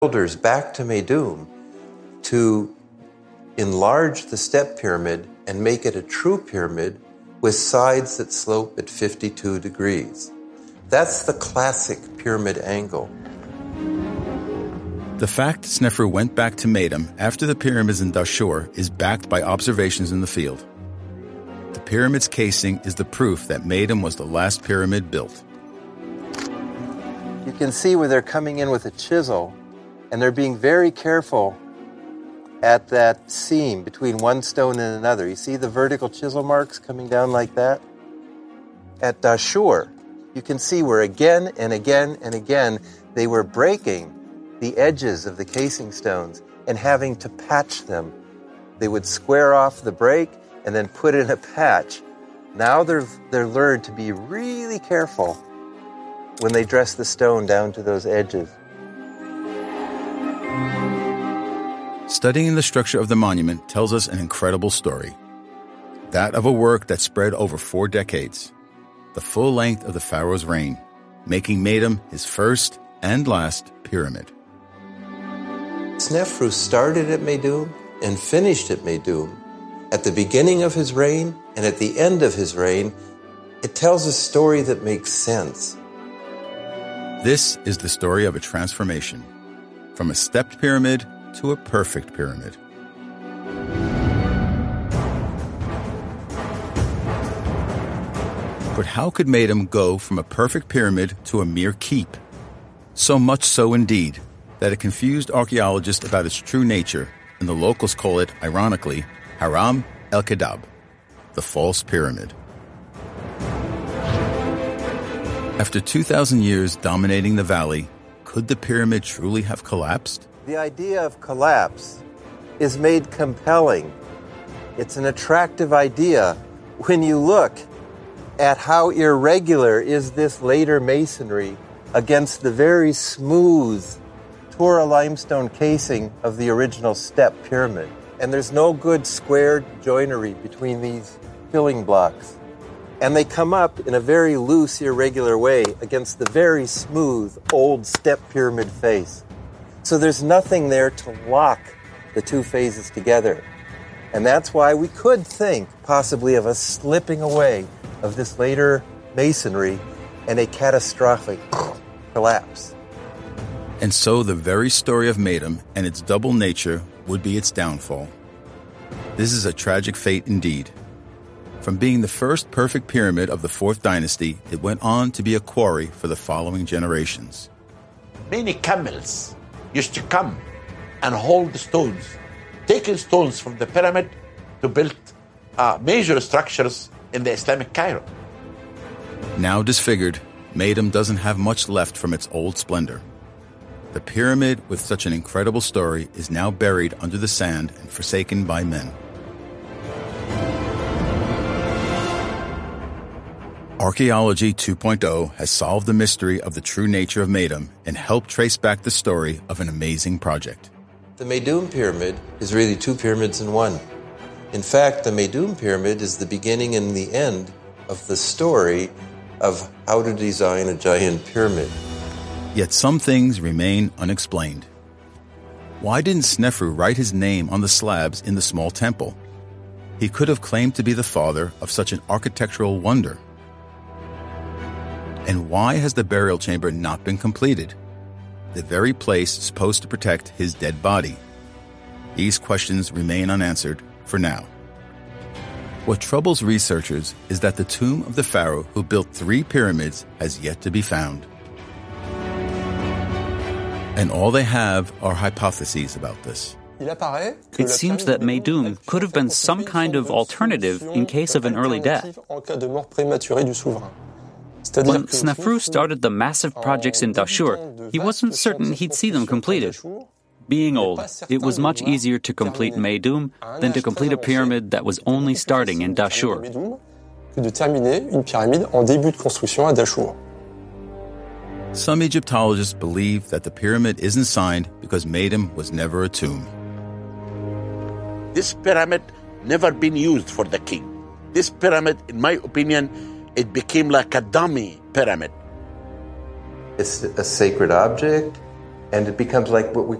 builders back to Meidum to enlarge the step pyramid and make it a true pyramid with sides that slope at 52 degrees. That's the classic pyramid angle. The fact Snefru went back to Meidum after the pyramids in Dashur is backed by observations in the field. The pyramid's casing is the proof that Meidum was the last pyramid built. You can see where they're coming in with a chisel, and they're being very careful at that seam between one stone and another. You see the vertical chisel marks coming down like that? At Dashur, you can see where again and again and again they were breaking the edges of the casing stones and having to patch them. They would square off the break and then put in a patch. Now they're learned to be really careful when they dress the stone down to those edges. Studying the structure of the monument tells us an incredible story. That of a work that spread over 4 decades, the full length of the pharaoh's reign, making Meidum his first and last pyramid. Snefru started at Meidum and finished at Meidum. At the beginning of his reign and at the end of his reign, it tells a story that makes sense. This is the story of a transformation, from a stepped pyramid to a perfect pyramid. But how could Meidum go from a perfect pyramid to a mere keep? So much so indeed that it confused archaeologists about its true nature, and the locals call it, ironically, Haram el-Kedab, the false pyramid. After 2,000 years dominating the valley, could the pyramid truly have collapsed? The idea of collapse is made compelling. It's an attractive idea when you look at how irregular is this later masonry against the very smooth Tora limestone casing of the original step pyramid. And there's no good squared joinery between these filling blocks. And they come up in a very loose, irregular way against the very smooth old step pyramid face. So there's nothing there to lock the two phases together. And that's why we could think possibly of a slipping away of this later masonry and a catastrophic collapse. And so the very story of Meidum and its double nature would be its downfall. This is a tragic fate indeed. From being the first perfect pyramid of the 4th dynasty, it went on to be a quarry for the following generations. Many camels used to come and hold the stones, taking stones from the pyramid to build major structures in the Islamic Cairo. Now disfigured, Meidum doesn't have much left from its old splendor. The pyramid with such an incredible story is now buried under the sand and forsaken by men. Archaeology 2.0 has solved the mystery of the true nature of Meidum and helped trace back the story of an amazing project. The Meidum Pyramid is really 2 pyramids in one. In fact, the Meidum Pyramid is the beginning and the end of the story of how to design a giant pyramid. Yet some things remain unexplained. Why didn't Snefru write his name on the slabs in the small temple? He could have claimed to be the father of such an architectural wonder. And why has the burial chamber not been completed? The very place supposed to protect his dead body. These questions remain unanswered for now. What troubles researchers is that the tomb of the pharaoh who built 3 pyramids has yet to be found. And all they have are hypotheses about this. It seems that Meidum could have been some kind of alternative in case of an early death. When Snefru started the massive projects in Dashur, he wasn't certain he'd see them completed. Being old, it was much easier to complete Meidum than to complete a pyramid that was only starting in Dashur. Some Egyptologists believe that the pyramid isn't signed because Meidum was never a tomb. This pyramid never been used for the king. This pyramid, in my opinion, it became like a dummy pyramid. It's a sacred object. And it becomes like what we